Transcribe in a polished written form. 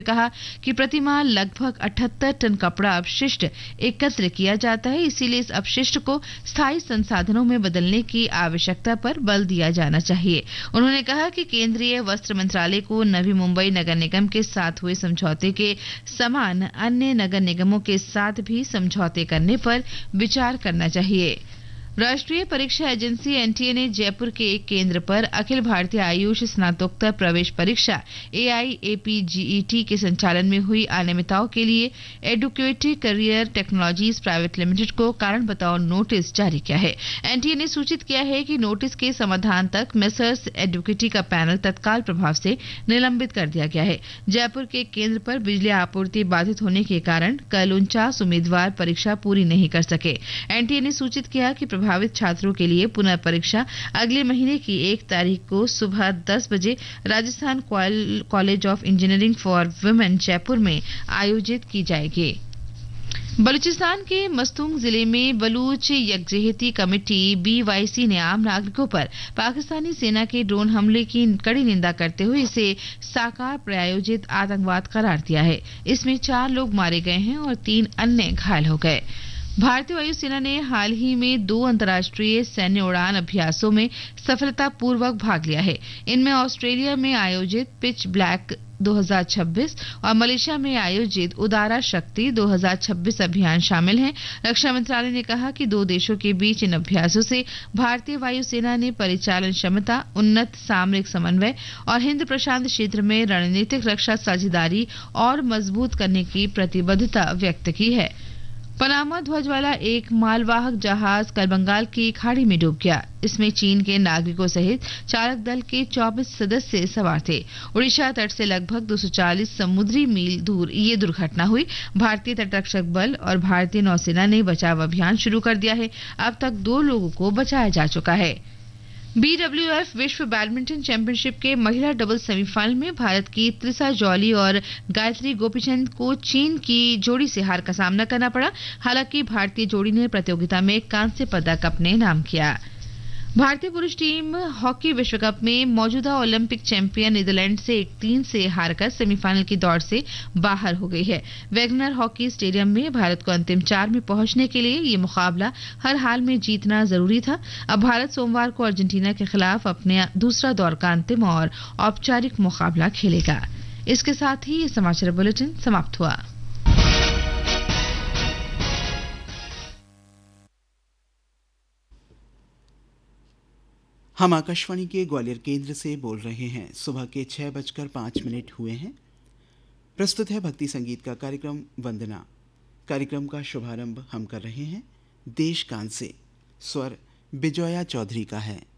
कहा कि प्रतिमाह लगभग 78 टन कपड़ा अपशिष्ट एकत्र किया जाता है, इसीलिए इस अपशिष्ट को स्थायी संसाधनों में बदलने की आवश्यकता पर बल दिया जाना चाहिए। उन्होंने कहा कि केंद्रीय वस्त्र मंत्रालय को नवी मुंबई नगर निगम के साथ हुए समझौते के समान अन्य नगर निगमों के साथ भी समझौते करने पर विचार करना चाहिए। राष्ट्रीय परीक्षा एजेंसी एनटीए ने जयपुर के एक केंद्र पर अखिल भारतीय आयुष स्नातकोत्तर प्रवेश परीक्षा AIAPGET के संचालन में हुई अनियमितताओं के लिए educative career technologies private limited को कारण बताओ नोटिस जारी किया है। एनटीए ने सूचित किया है कि नोटिस के समाधान तक मेसर्स एडुकेटी का पैनल तत्काल प्रभाव से निलंबित कर दिया गया है। जयपुर के केंद्र पर बिजली आपूर्ति बाधित होने के कारण कल 49 उम्मीदवार परीक्षा पूरी नहीं कर सके। एनटीए ने सूचित किया कि प्रभावित छात्रों के लिए पुनः परीक्षा अगले महीने की 1 तारीख को सुबह 10 बजे Rajasthan college of engineering for women Jaipur में आयोजित की जाएगी। बलूचिस्तान के मस्तूंग जिले में बलूच यकजहती कमेटी BYC ने आम नागरिकों पर पाकिस्तानी सेना के ड्रोन हमले की कड़ी निंदा करते हुए इसे साकार प्रायोजित आतंकवाद करार दिया है। इसमें 4 लोग मारे गए हैं और 3 अन्य घायल हो गए। भारतीय वायुसेना ने हाल ही में 2 अंतर्राष्ट्रीय सैन्य उड़ान अभ्यासों में सफलतापूर्वक भाग लिया है। इनमें ऑस्ट्रेलिया में आयोजित पिच ब्लैक 2026 और मलेशिया में आयोजित उदारा शक्ति 2026 अभियान शामिल हैं। रक्षा मंत्रालय ने कहा कि 2 देशों के बीच इन अभ्यासों से भारतीय वायुसेना ने परिचालन क्षमता, उन्नत सामरिक समन्वय और हिंद प्रशांत क्षेत्र में रणनीतिक रक्षा साझेदारी और मजबूत करने की प्रतिबद्धता व्यक्त की है। पनामा ध्वज वाला एक मालवाहक जहाज कल बंगाल की खाड़ी में डूब गया। इसमें चीन के नागरिकों सहित चालक दल के 24 सदस्य सवार थे। उड़ीसा तट से लगभग 240 समुद्री मील दूर ये दुर्घटना हुई। भारतीय तटरक्षक बल और भारतीय नौसेना ने बचाव अभियान शुरू कर दिया है। अब तक 2 लोगों को बचाया जा चुका है। BWF विश्व बैडमिंटन चैंपियनशिप के महिला डबल्स सेमीफाइनल में भारत की त्रिसा जॉली और गायत्री गोपीचंद को चीन की जोड़ी से हार का सामना करना पड़ा। हालांकि भारतीय जोड़ी ने प्रतियोगिता में कांस्य पदक अपने नाम किया। भारतीय पुरुष टीम हॉकी विश्व कप में मौजूदा ओलंपिक चैंपियन नीदरलैंड से 1-3 से हारकर सेमीफाइनल की दौड़ से बाहर हो गई है। वैगनर हॉकी स्टेडियम में भारत को अंतिम 4 में पहुंचने के लिए ये मुकाबला हर हाल में जीतना जरूरी था। अब भारत सोमवार को अर्जेंटीना के खिलाफ अपने दूसरा दौर का अंतिम और औपचारिक मुकाबला खेलेगा। इसके साथ ही ये समाचार बुलेटिन समाप्त हुआ। हम आकाशवाणी के ग्वालियर केंद्र से बोल रहे हैं। सुबह के 6:05 हुए हैं। प्रस्तुत है भक्ति संगीत का कार्यक्रम वंदना। कार्यक्रम का शुभारंभ हम कर रहे हैं देश कान से। स्वर बिजोया चौधरी का है।